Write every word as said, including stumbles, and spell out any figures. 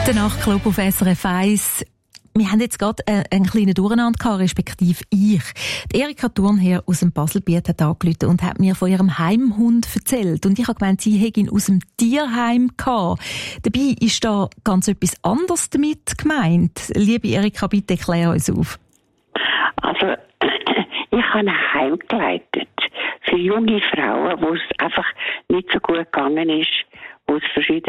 Der Nachtclub auf S R F eins. Wir haben jetzt gerade einen kleinen Durcheinander gehabt, respektive ich. Die Erika Thurnherr aus dem Baselbiet hat angerufen und hat mir von ihrem Heimhund erzählt. Und ich habe gemeint, sie hätte ihn aus dem Tierheim gehabt. Dabei ist da ganz etwas anderes damit gemeint. Liebe Erika, bitte klär uns auf. Also, ich habe ein Heim geleitet für junge Frauen, wo es einfach nicht so gut gegangen ist, wo es verschiedene